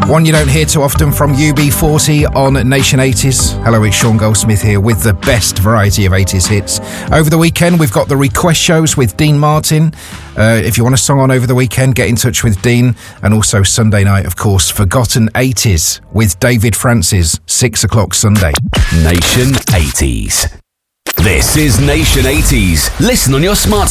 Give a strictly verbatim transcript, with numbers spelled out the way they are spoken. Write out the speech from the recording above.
One you don't hear too often from U B forty on Nation eighties. Hello, it's Sean Goldsmith here with the best variety of eighties hits. Over the weekend, we've got the request shows with Dean Martin. Uh, if you want a song on over the weekend, get in touch with Dean. And also Sunday night, of course, Forgotten eighties with David Francis, six o'clock Sunday. Nation eighties. This is Nation eighties. Listen on your smart